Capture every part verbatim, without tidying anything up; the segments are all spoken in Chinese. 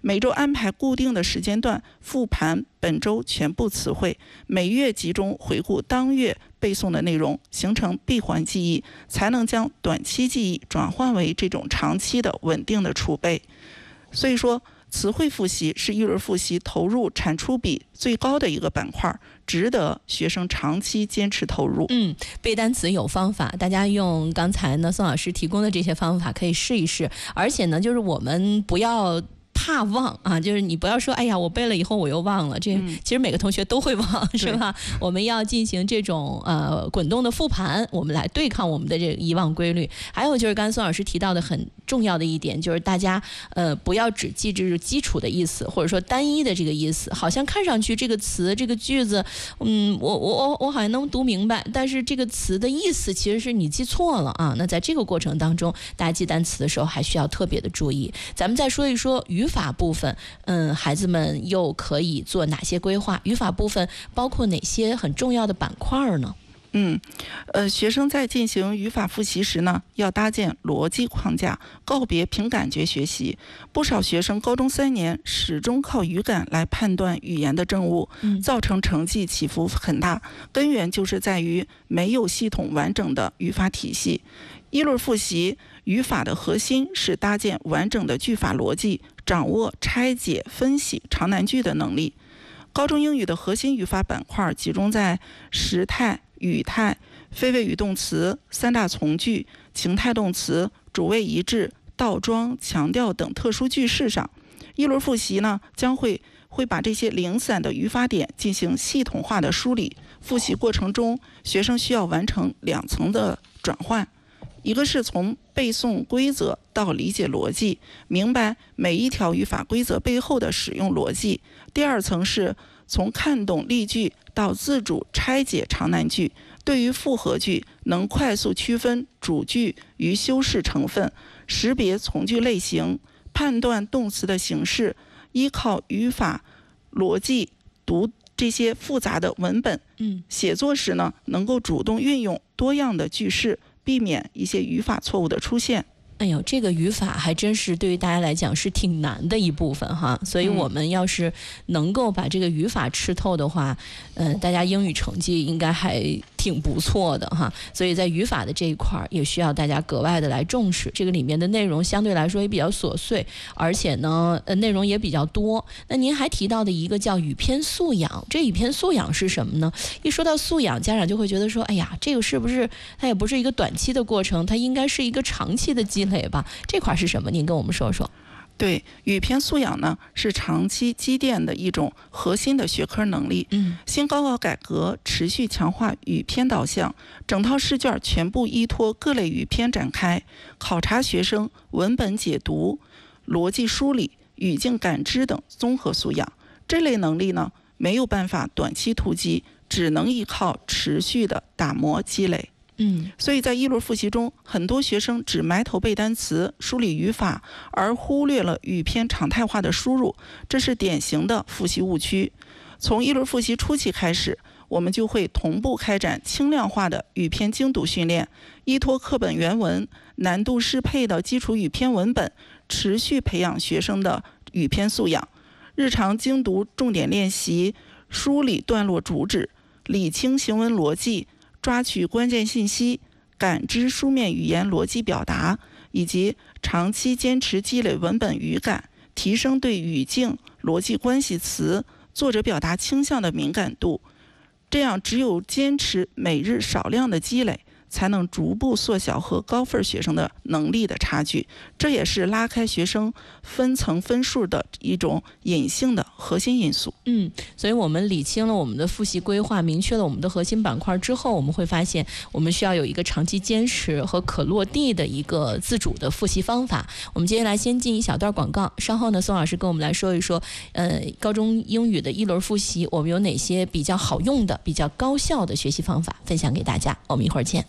每周安排固定的时间段复盘本周全部词汇，每月集中回顾当月背诵的内容，形成闭环记忆，才能将短期记忆转换为这种长期的稳定的储备。所以说词汇复习是一轮复习投入产出比最高的一个板块，值得学生长期坚持投入。 嗯，背单词有方法，大家用刚才呢宋老师提供的这些方法可以试一试，而且呢，就是我们不要怕忘啊，就是你不要说哎呀我背了以后我又忘了，这其实每个同学都会忘、嗯、是吧？我们要进行这种呃滚动的复盘，我们来对抗我们的这个遗忘规律。还有就是刚才宋老师提到的很重要的一点，就是大家呃不要只记住基础的意思，或者说单一的这个意思，好像看上去这个词这个句子，嗯，我我我我好像能读明白，但是这个词的意思其实是你记错了啊。那在这个过程当中，大家记单词的时候还需要特别的注意。咱们再说一说语法部分，嗯，孩子们又可以做哪些规划？语法部分包括哪些很重要的板块呢？ 嗯，呃，学生在进行语法复习时呢，要搭建逻辑框架，告别凭感觉学习。不少学生高中三年始终靠语感来判断语言的政务，造成成绩起伏很大。根源就是在于没有系统完整的语法体系。一轮复习语法的核心是搭建完整的句法逻辑，掌握拆解、分析长难句的能力。高中英语的核心语法板块集中在时态、语态、非谓语动词、三大从句、情态动词、主谓一致、倒装、强调等特殊句式上。一轮复习呢，将会会把这些零散的语法点进行系统化的梳理。复习过程中，学生需要完成两层的转换，一个是从背诵规则到理解逻辑，明白每一条语法规则背后的使用逻辑；第二层是从看懂例句到自主拆解长难句，对于复合句能快速区分主句与修饰成分，识别从句类型，判断动词的形式，依靠语法逻辑读这些复杂的文本。嗯，写作时呢，能够主动运用多样的句式，避免一些语法错误的出现。 哎呦，这个语法还真是对于大家来讲是挺难的一部分哈，所以我们要是能够把这个语法吃透的话，嗯、呃，大家英语成绩应该还挺不错的哈。所以在语法的这一块也需要大家格外的来重视，这个里面的内容相对来说也比较琐碎，而且呢，呃，内容也比较多。那您还提到的一个叫语篇素养，这语篇素养是什么呢？一说到素养，家长就会觉得说，哎呀，这个是不是它也不是一个短期的过程，它应该是一个长期的积累吧？这块是什么？您跟我们说说。 对，语篇素养呢是长期积淀的一种核心的学科能力。嗯，新高考改革持续强化语篇导向，整套试卷全部依托各类语篇展开，考察学生文本解读、逻辑梳理、语境感知等综合素养。这类能力呢，没有办法短期突击，只能依靠持续的打磨积累。嗯，所以在一轮复习中，很多学生只埋头背单词、梳理语法，而忽略了语篇常态化的输入，这是典型的复习误区。从一轮复习初期开始，我们就会同步开展轻量化的语篇精读训练，依托课本原文、难度适配的基础语篇文本，持续培养学生的语篇素养。日常精读重点练习，梳理段落主旨，理清行文逻辑，抓取关键信息，感知书面语言逻辑表达，以及长期坚持积累文本语感，提升对语境、逻辑关系词、作者表达倾向的敏感度。这样只有坚持每日少量的积累，才能逐步缩小和高分学生的能力的差距，这也是拉开学生分层分数的一种隐性的核心因素。 嗯，所以我们理清了我们的复习规划，明确了我们的核心板块之后，我们会发现我们需要有一个长期坚持和可落地的一个自主的复习方法。我们接下来先进一小段广告，稍后呢，宋老师跟我们来说一说，呃，高中英语的一轮复习，我们有哪些比较好用的、比较高效的学习方法分享给大家。我们一会儿见。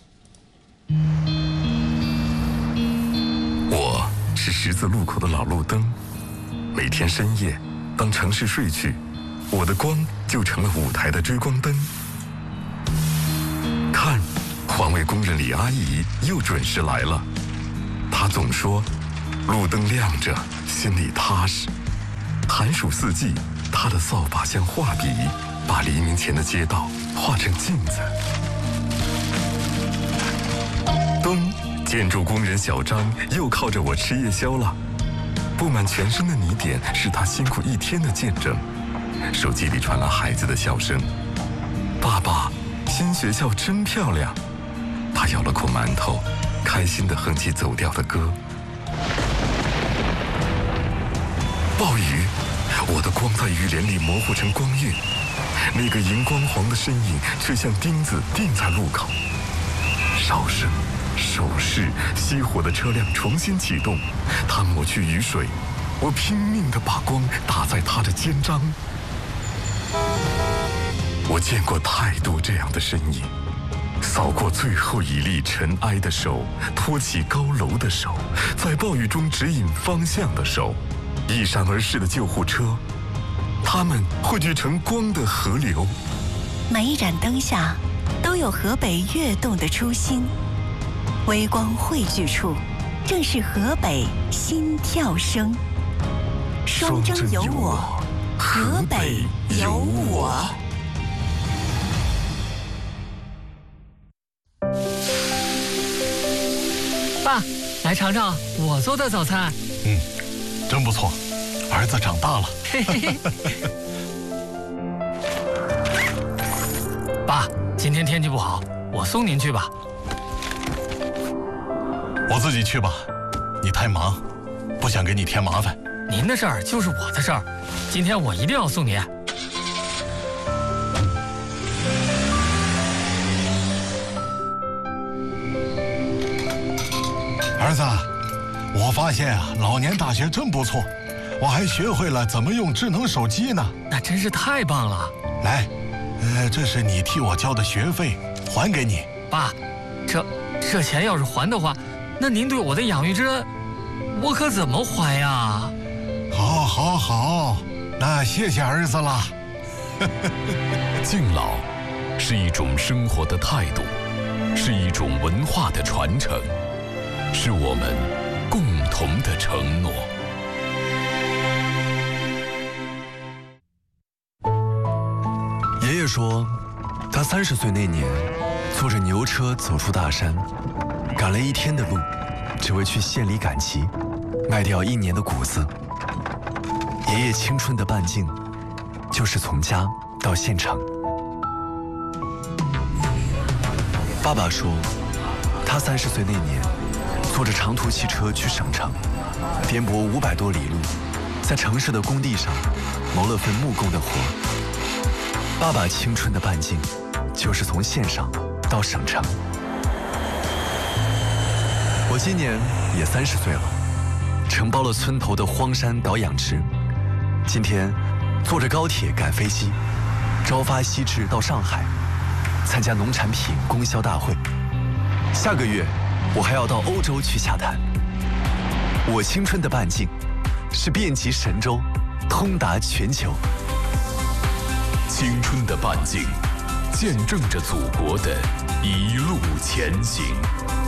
我是十字路口的老路灯，每天深夜，当城市睡去，我的光就成了舞台的追光灯。看，环卫工人李阿姨又准时来了。她总说，路灯亮着，心里踏实。 寒暑四季，他的扫把像画笔，把黎明前的街道画成镜子。冬，建筑工人小张又靠着我吃夜宵了。布满全身的泥点是他辛苦一天的见证。手机里传来孩子的笑声：“爸爸，新学校真漂亮。”他咬了口馒头，开心地哼起走调的歌。暴雨，我的光在雨帘里模糊成光晕，那个荧光黄的身影却像钉子钉在路口。哨声、手势，熄火的车辆重新启动，他抹去雨水，我拼命地把光打在他的肩章。我见过太多这样的身影，扫过最后一粒尘埃的手，托起高楼的手，在暴雨中指引方向的手，一闪而逝的救护车，它们汇聚成光的河流。 每一盏灯下都有河北跃动的初心，微光汇聚处正是河北心跳声。双征有我，河北有我。 爸，来尝尝我做的早餐。 嗯，真不错，儿子长大了。 嘿嘿嘿。爸，今天天气不好，我送您去吧。 我自己去吧，你太忙，不想给你添麻烦。 您的事儿就是我的事儿，今天我一定要送您。 儿子，我发现啊，老年大学真不错，我还学会了怎么用智能手机呢。 那真是太棒了。 来，呃，这是你替我交的学费，还给你。 爸，这这钱要是还的话，那您对我的养育之恩，我可怎么还呀？ 好，好，好，那谢谢儿子了。 敬老是一种生活的态度，是一种文化的传承，是我们共同的承诺。 爷爷说，他三十岁那年，坐着牛车走出大山，赶了一天的路，只为去县里赶集，卖掉一年的谷子。爷爷青春的半径，就是从家到县城。爸爸说，他三十岁那年，坐着长途汽车去省城，颠簸五百多里路，在城市的工地上谋了份木工的活。爸爸青春的半径，就是从县上到省城。我今年也三十岁了，承包了村头的荒山岛养殖。今天坐着高铁赶飞机，朝发夕至到上海，参加农产品供销大会。下个月我还要到欧洲去洽谈。我青春的半径，是遍及神州，通达全球。 青春的半径，见证着祖国的一路前行。